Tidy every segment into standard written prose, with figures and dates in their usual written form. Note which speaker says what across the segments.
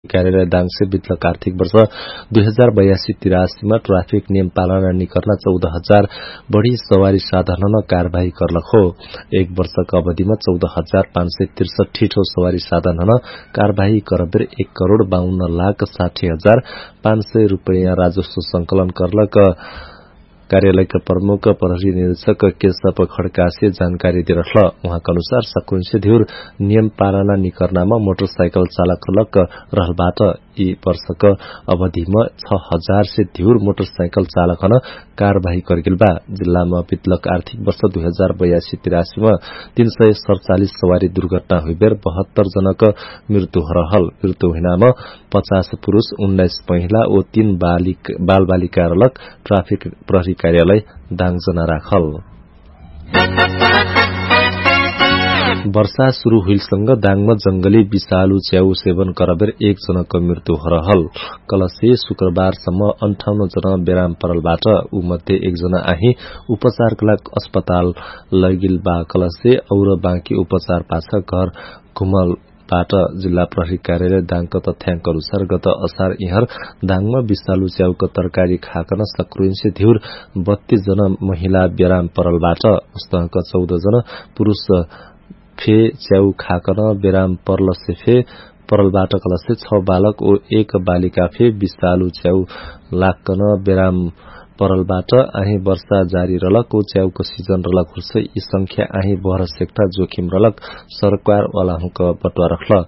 Speaker 1: कार्यालय दाङसे वित्त आर्थिक वर्ष 2082-83 में ट्राफिक नियम पालना निकर्ना 14,000 बढ़ी सवारी साधन कार्यवाही करलक हो। एक वर्ष का अवधि में 14,563 ठो सवारी साधन कार्यवाही करबेर 1,52,60,500 रूपया राजस्व संकलन करलक। कार्यालय के प्रमुख प्रहरी निरीक्षक केशव खड़कासे जानकारी दिरहल। उहाँका अनुसार सकुंसे ध्युर नियम पालना निकर्नामा मोटरसाइकल चालक रहलबाट यी वर्षक अवधिमा 6,000 से ध्युर मोटरसाइकल चालक कार्यवाही करगिल बा। जिल्लामा वित्त आर्थिक वर्ष 2082-83 में 347 सवारी दुर्घटना हुइबेर 72 जनक मृत्यु रहल। मृत्यु हुनामा 50 पुरुष 19 महिला और 3 बाल बालिका रहलक। ट्राफिक प्रहरी कार्यालय दाङजना राखल। वर्षा शुरू हुइलसँग दाङमा जंगली विषालु च्याउ सेवन करबेर 1 जनाको मृत्यु रहल। कलसे शुक्रबारसम्म 58 जना बेराम परलबाट ऊ मध्ये 1 जना आही उपचारका लागि अस्पताल लगिल बा। कलसे और बाँकी उपचार पाछा घर घुमल बाट जिल्ला प्रहरी कार्यालय दाङको तथ्याङ्क अनुसार गत असार इहर दाङमा विषालु च्याउको तरकारी खाकन सक्रुइन्से ध्युर 32 जना महिला बेराम परलबाट उस्तहका 14 जना पुरुष फे च्याउ खाकन बेराम परलसे फे परलबाट कलसे 6 बालक और 1 बालिका फे विषालु च्याउ लाकन बेराम परलबाट आही वर्षा जारी रलक ओ च्याउको सिजन रलक हुर्छ। यी संख्या आही बहर सेक्टा जोखिम रलक सरकार वाला हुक बटवा रखल।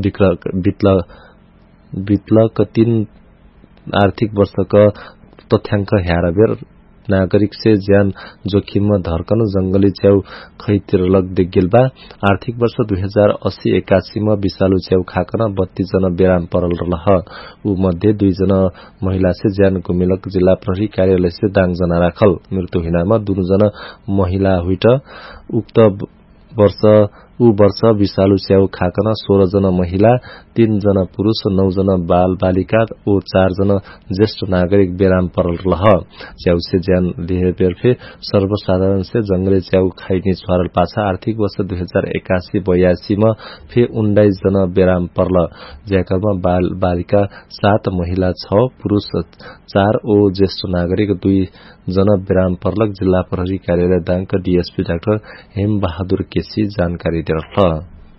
Speaker 1: बितलक 3 आर्थिक वर्षक तथ्याङ्क हेरबेर नागरिक से ज्यान जोखिम में धर्कन जंगली च्याउ खैतिरलक देखिल बा। आर्थिक वर्ष 2080-81 में विषालु च्याउ खाकन 32 जना बेराम परल रह। ऊ मध्ये 2 जना महिला से ज्यान गुमिलक। जिल्ला प्रहरी कार्यालय से दाङजना राखल। मृत्यु हिनामा 2 जना महिला हुइट। उक्त वर्ष विषालु च्याउ खाकन 16 जना महिला 3 जना पुरुष 9 जना बाल बालिका और 4 जना ज्येष्ठ नागरिक बेराम परल रह। च्याउ से ज्यान लिहेबेर फे सर्वसाधारण से जंगली च्याउ खाइने छरल पाछा आर्थिक वर्ष 2081-82 में फे 19 जना बेराम परल। ज्याकरमा बाल बालिका 7 महिला 6 पुरुष 4 और ज्येष्ठ नागरिक 2 जना बेराम परलक। जिल्ला प्रहरी कार्यालय दाङका डीएसपी डाक्टर हेम बहादुर केसी जानकारी दिरहल।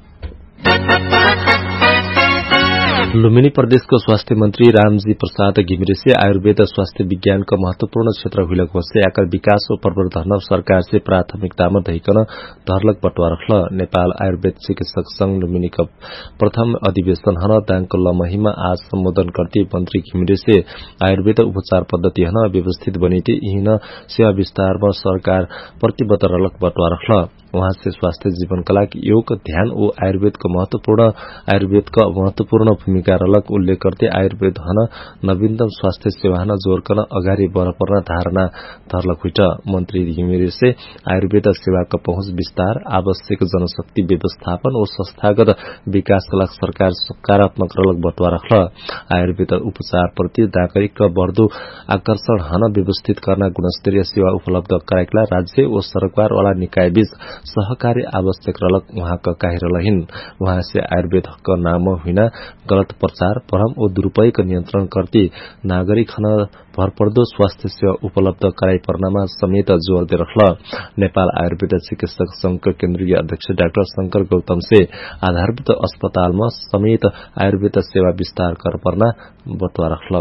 Speaker 1: लुम्बिनी प्रदेशको स्वास्थ्य मंत्री रामजी प्रसाद घिमिरे आयुर्वेद स्वास्थ्य विज्ञान का महत्वपूर्ण क्षेत्र हुइलक होसे आकर विकास और प्रवर्धन सरकार से प्राथमिकतामा धैकन धरलक बटवा रखल। नेपाल आयुर्वेद चिकित्सक संघ लुम्बिनी का प्रथम अधिवेशन हन दाङको लमहीमा आज सम्बोधन करते मंत्री घिमिरे आयुर्वेद उपचार पद्धति हन व्यवस्थित बनिते यिन सेवा विस्तारमा सरकार प्रतिबद्ध रहलक बटवा रखल। वहाँ से स्वास्थ्य जीवन का लागि योग ध्यान और आयुर्वेद का महत्वपूर्ण भूमिका रहलक उल्लेख करते आयुर्वेद हन नवीनतम स्वास्थ्य सेवा हन जोरकन अगाडि बढ्न धारणा धरलक हुइट। मंत्री घिमिरे से आयुर्वेद सेवा का पहुंच विस्तार आवश्यक जनशक्ति व्यवस्थापन और संस्थागत विकास का लागि सरकार सकारात्मक रहलक बटवा रखल। आयुर्वेद उपचार प्रति नागरिक का बढ़दो आकर्षण हन व्यवस्थित करना गुणस्तरीय सेवा उपलब्ध कराइकला राज्य और सरकार वाला निकाय बीच सहकारी आवश्यक रहलक वहाँ का काही रहलहिन। वहाँ से आयुर्वेद का नाम हुइना गलत प्रचार भ्रम और दुरुपयोग नियन्त्रण करती नागरिक हन भरपर्दो स्वास्थ्य सेवा उपलब्ध कराई पर्नमा समेत जोर दे रखल। नेपाल आयुर्वेद चिकित्सक संघ केन्द्रीय अध्यक्ष डाक्टर शंकर गौतम से आधारभूत अस्पतालमा समेत आयुर्वेद सेवा विस्तार कर पर्ना बटवा रखल।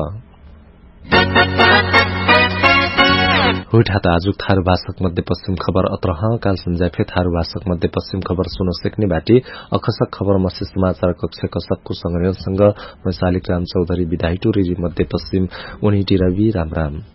Speaker 1: हुइठात आज थारू भाषक मध्य पश्चिम खबर अत्रह काल संजाफे थारू भाषक मध्य पश्चिम खबर सुन सेक्ने बाटी अखसक खबर मस्य समाचार कक्ष कसकको संग्रहसँग मैसालिक राम चौधरी विदाई टू रेजी मध्य पश्चिम उनीटी रवि राम।